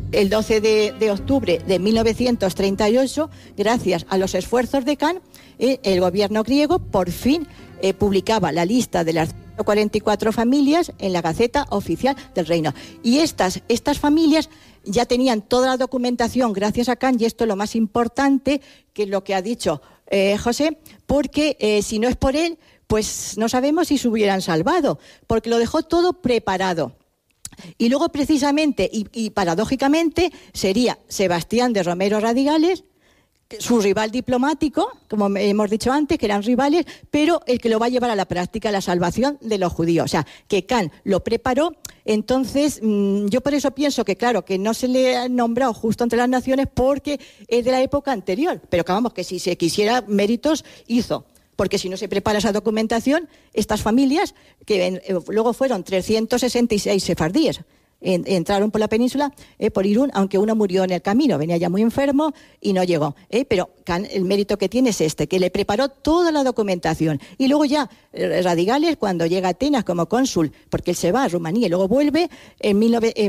el 12 de octubre de 1938, gracias a los esfuerzos de Kant, el gobierno griego por fin publicaba la lista de las 144 familias en la Gaceta Oficial del Reino. Y estas familias ya tenían toda la documentación gracias a Kant, y esto es lo más importante, que es lo que ha dicho José, porque si no es por él, pues no sabemos si se hubieran salvado, porque lo dejó todo preparado. Y luego, precisamente y paradójicamente, sería Sebastián de Romero Radigales, su rival diplomático, como hemos dicho antes, que eran rivales, pero el que lo va a llevar a la práctica, la salvación de los judíos. O sea, que Kant lo preparó. Entonces, yo por eso pienso que, claro, que no se le ha nombrado justo entre las naciones porque es de la época anterior. Pero que vamos, que si se quisiera méritos, hizo. Porque si no se prepara esa documentación, estas familias, que luego fueron 366 sefardíes, entraron por la península, por Irún, aunque uno murió en el camino, venía ya muy enfermo y no llegó. Pero el mérito que tiene es que le preparó toda la documentación. Y luego ya Radigales, cuando llega a Atenas como cónsul, porque él se va a Rumanía y luego vuelve, en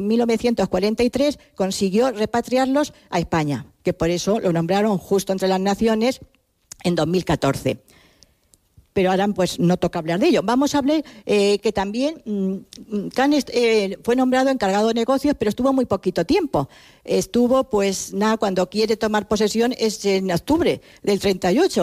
1943 consiguió repatriarlos a España, que por eso lo nombraron justo entre las naciones en 2014. Pero ahora pues no toca hablar de ello. Vamos a hablar que también Kant fue nombrado encargado de negocios, pero estuvo muy poquito tiempo. Estuvo pues nada, cuando quiere tomar posesión es en octubre del 38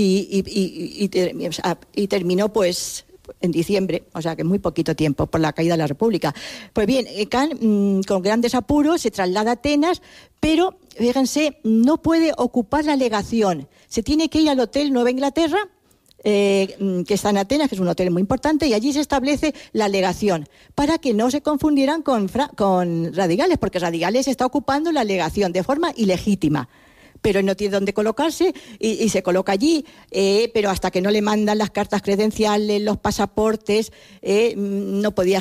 y terminó pues en diciembre, o sea que muy poquito tiempo por la caída de la República. Pues bien, Kant con grandes apuros se traslada a Atenas, pero fíjense, no puede ocupar la legación. Se tiene que ir al Hotel Nueva Inglaterra, que está en Atenas, que es un hotel muy importante, y allí se establece la legación, para que no se confundieran con Radigales, porque Radigales está ocupando la legación de forma ilegítima, pero no tiene dónde colocarse y se coloca allí, pero hasta que no le mandan las cartas credenciales, los pasaportes, no podía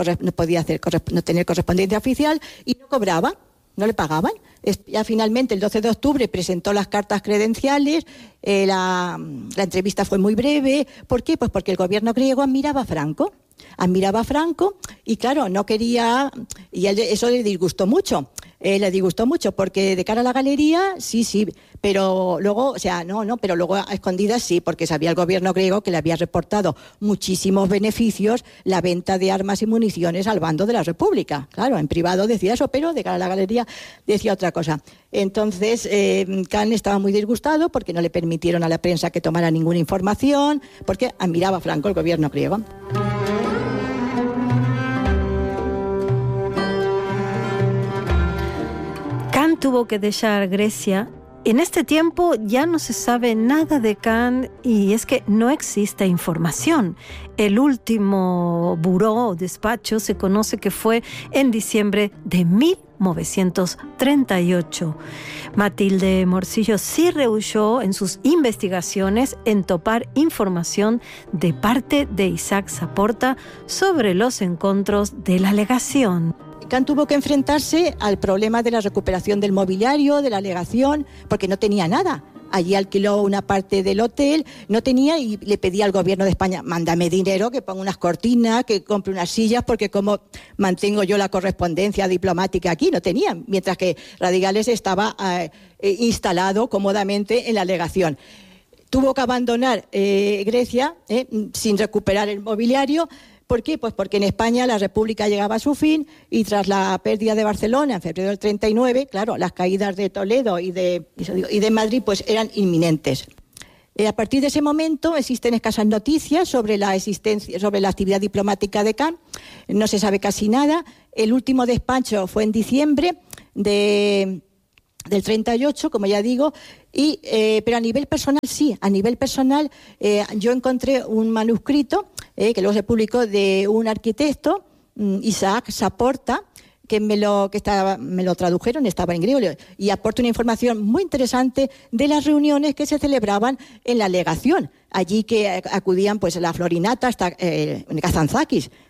no tener correspondencia oficial y no cobraba. No le pagaban. Ya finalmente, el 12 de octubre, presentó las cartas credenciales. La entrevista fue muy breve. ¿Por qué? Pues porque el gobierno griego admiraba a Franco y, claro, no quería... Y eso le disgustó mucho. Porque de cara a la galería, sí, pero luego, pero luego a escondidas sí, porque sabía el gobierno griego que le había reportado muchísimos beneficios la venta de armas y municiones al bando de la República. Claro, en privado decía eso, pero de cara a la galería decía otra cosa. Entonces, Kant estaba muy disgustado porque no le permitieron a la prensa que tomara ninguna información, porque admiraba a Franco el gobierno griego. Kant tuvo que dejar Grecia. En este tiempo ya no se sabe nada de Kant y es que no existe información. El último buró o despacho se conoce que fue en diciembre de 1938. Matilde Morcillo sí rehuyó en sus investigaciones en topar información de parte de Isaac Saporta sobre los encuentros de la legación. Kant tuvo que enfrentarse al problema de la recuperación del mobiliario, de la legación, porque no tenía nada. Allí alquiló una parte del hotel, no tenía, y le pedía al gobierno de España, mándame dinero, que ponga unas cortinas, que compre unas sillas, porque cómo mantengo yo la correspondencia diplomática aquí. No tenía, mientras que Radigales estaba instalado cómodamente en la legación. Tuvo que abandonar Grecia sin recuperar el mobiliario. ¿Por qué? Pues porque en España la República llegaba a su fin y tras la pérdida de Barcelona en febrero del 39, claro, las caídas de Toledo y de Madrid pues eran inminentes. A partir de ese momento existen escasas noticias sobre la actividad diplomática de Kant. No se sabe casi nada. El último despacho fue en diciembre del 38, como ya digo, pero a nivel personal sí. A nivel personal yo encontré un manuscrito que luego se publicó de un arquitecto, Isaac Saporta, que me lo tradujeron, estaba en griego, y aporta una información muy interesante de las reuniones que se celebraban en la legación. Allí que acudían pues la Florinata, hasta Kazantzakis,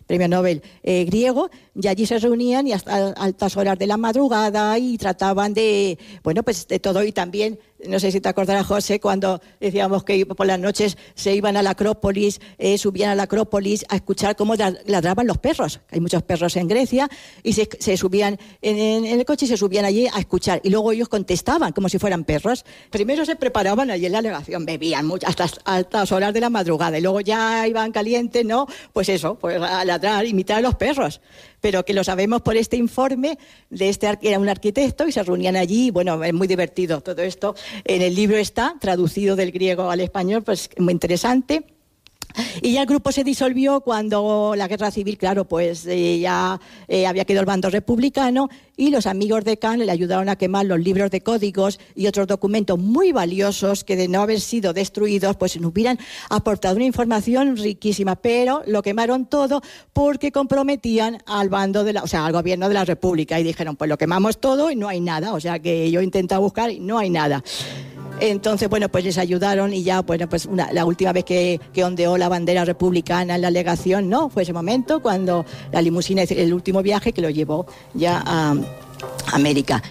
premio Nobel griego, y allí se reunían y hasta altas horas de la madrugada y trataban de, bueno, pues de todo. Y también, no sé si te acordarás, José, cuando decíamos que por las noches se iban a la Acrópolis, subían a la Acrópolis a escuchar cómo ladraban los perros. Hay muchos perros en Grecia, y se subían en el coche y se subían allí a escuchar. Y luego ellos contestaban como si fueran perros. Primero se preparaban allí en la delegación, bebían mucho, hasta altas horas de la madrugada, y luego ya iban calientes, ¿no? Pues eso, pues a ladrar, imitar a los perros. Pero que lo sabemos por este informe de era un arquitecto, y se reunían allí. Bueno, es muy divertido todo esto. En el libro está traducido del griego al español, pues muy interesante. Y ya el grupo se disolvió cuando la guerra civil, claro, pues ya había quedado el bando republicano, y los amigos de Kant le ayudaron a quemar los libros de códigos y otros documentos muy valiosos que, de no haber sido destruidos, pues nos hubieran aportado una información riquísima, pero lo quemaron todo porque comprometían al bando al gobierno de la República, y dijeron, pues lo quemamos todo y no hay nada. O sea que yo intenté buscar y no hay nada. Entonces, bueno, pues les ayudaron, y ya, bueno, pues la última vez que ondeó la bandera republicana en la legación, ¿no? Fue ese momento cuando la limusina, el último viaje que lo llevó ya a América.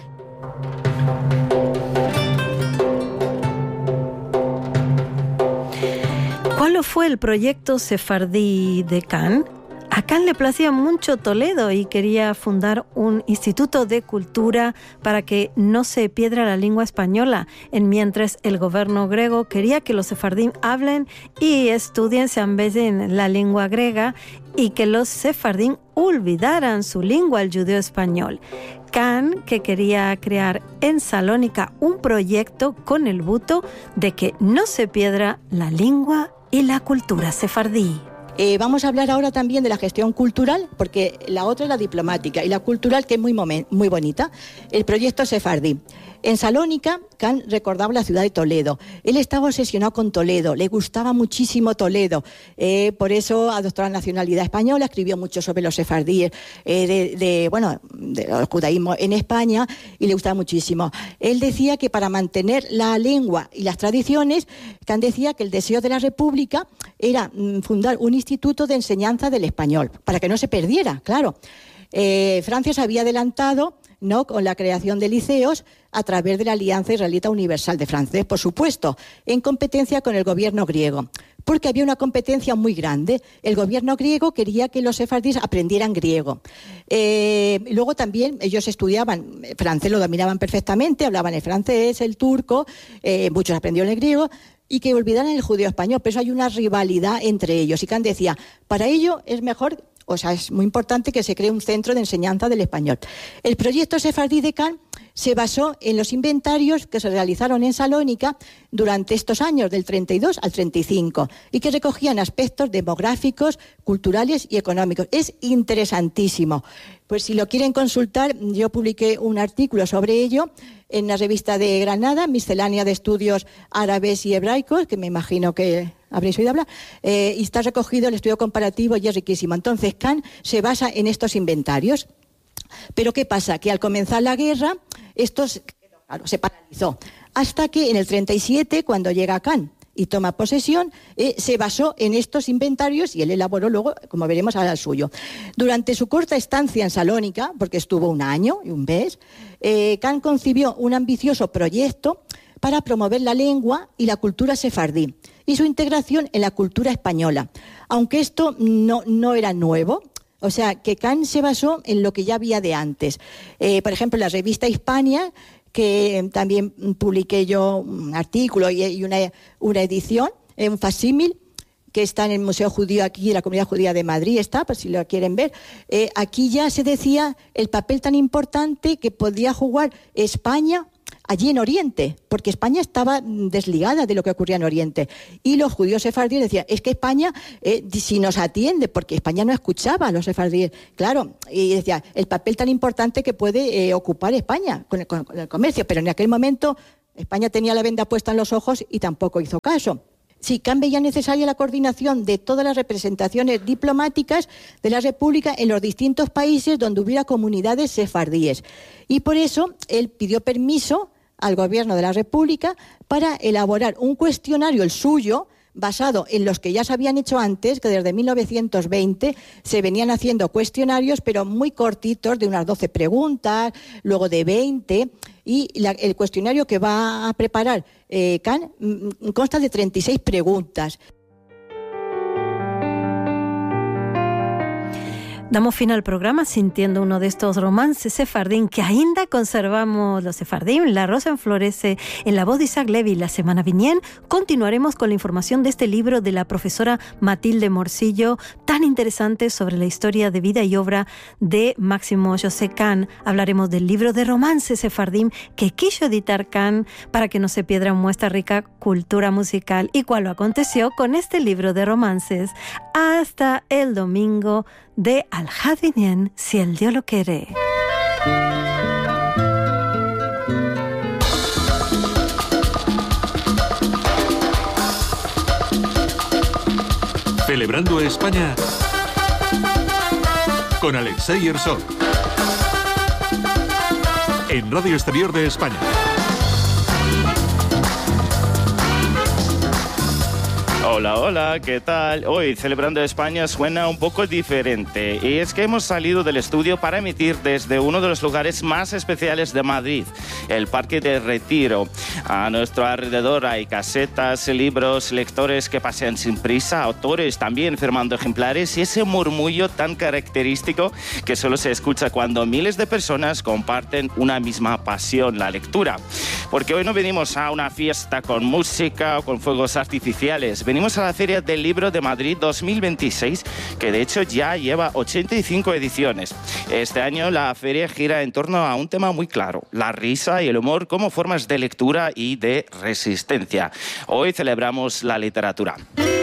¿Cuál fue el proyecto sefardí de Kant? A Kant le placía mucho Toledo y quería fundar un instituto de cultura para que no se pierda la lengua española, mientras el gobierno griego quería que los sefardín hablen y estudien, se ambesen la lengua griega, y que los sefardín olvidaran su lengua, el judeo español. Kant, que quería crear en Salónica un proyecto con el voto de que no se pierda la lengua y la cultura sefardí. Vamos a hablar ahora también de la gestión cultural, porque la otra es la diplomática, y la cultural, que es muy bonita. El proyecto sefardí. En Salónica, Kant recordaba la ciudad de Toledo. Él estaba obsesionado con Toledo, le gustaba muchísimo Toledo. Por eso adoptó la nacionalidad española, escribió mucho sobre los sefardíes, del judaísmo en España, y le gustaba muchísimo. Él decía que para mantener la lengua y las tradiciones, Kant decía que el deseo de la República era fundar un instituto de enseñanza del español, para que no se perdiera, claro. Francia se había adelantado, ¿no?, con la creación de liceos a través de la Alianza Israelita Universal de francés, por supuesto, en competencia con el gobierno griego, porque había una competencia muy grande. El gobierno griego quería que los sefardíes aprendieran griego. Luego también ellos estudiaban francés, lo dominaban perfectamente, hablaban el francés, el turco, muchos aprendieron el griego, y que olvidaran el judeo español. Pero eso hay una rivalidad entre ellos. Y Kant decía, para ello es mejor, es muy importante que se cree un centro de enseñanza del español. El proyecto sefardí de Kant se basó en los inventarios que se realizaron en Salónica durante estos años, del 32 al 35, y que recogían aspectos demográficos, culturales y económicos. Es interesantísimo. Pues si lo quieren consultar, yo publiqué un artículo sobre ello en la revista de Granada, Miscelánea de Estudios Árabes y Hebraicos, que me imagino que habréis oído hablar, y está recogido el estudio comparativo, y es riquísimo. Entonces, Kant se basa en estos inventarios. Pero ¿qué pasa? Que al comenzar la guerra, esto se paralizó. Hasta que en el 37, cuando llega Kant y toma posesión, se basó en estos inventarios, y él elaboró luego, como veremos, ahora el suyo. Durante su corta estancia en Salónica, porque estuvo un año y un mes, Kant concibió un ambicioso proyecto para promover la lengua y la cultura sefardí y su integración en la cultura española. Aunque esto no era nuevo, o sea, que Kant se basó en lo que ya había de antes. Por ejemplo, en la revista Hispania, que también publiqué yo un artículo y una edición, un facsímil, que está en el Museo Judío aquí, en la Comunidad Judía de Madrid, está, por si lo quieren ver. Aquí ya se decía el papel tan importante que podía jugar España allí en Oriente, porque España estaba desligada de lo que ocurría en Oriente. Y los judíos sefardíes decían, es que España, si nos atiende, porque España no escuchaba a los sefardíes, claro, y decía, el papel tan importante que puede ocupar España con el comercio, pero en aquel momento España tenía la venda puesta en los ojos y tampoco hizo caso. Sí, Kant veía necesaria la coordinación de todas las representaciones diplomáticas de la República en los distintos países donde hubiera comunidades sefardíes. Y por eso él pidió permiso al gobierno de la República para elaborar un cuestionario, el suyo, basado en los que ya se habían hecho antes, que desde 1920 se venían haciendo cuestionarios, pero muy cortitos, de unas 12 preguntas, luego de 20, y el cuestionario que va a preparar Khan consta de 36 preguntas. Damos fin al programa sintiendo uno de estos romances sefardín que ainda conservamos los sefardín. La rosa enflorece en la voz de Isaac Levy. La semana viniente continuaremos con la información de este libro de la profesora Matilde Morcillo, tan interesante sobre la historia de vida y obra de Máximo José Khan. Hablaremos del libro de romances sefardín que quiso editar Khan para que no se pierda nuestra rica cultura musical y cuál lo aconteció con este libro de romances. Hasta el domingo de Al-Hadinien, si el Dios lo quiere. Celebrando España con Alexei Herzog en Radio Exterior de España. Hola, hola, ¿qué tal? Hoy Celebrando España suena un poco diferente y es que hemos salido del estudio para emitir desde uno de los lugares más especiales de Madrid, el Parque de Retiro. A nuestro alrededor hay casetas, libros, lectores que pasean sin prisa, autores también firmando ejemplares y ese murmullo tan característico que solo se escucha cuando miles de personas comparten una misma pasión, la lectura. Porque hoy no venimos a una fiesta con música o con fuegos artificiales, venimos a la Feria del Libro de Madrid 2026, que de hecho ya lleva 85 ediciones. Este año la feria gira en torno a un tema muy claro, la risa y el humor como formas de lectura y de resistencia. Hoy celebramos la literatura.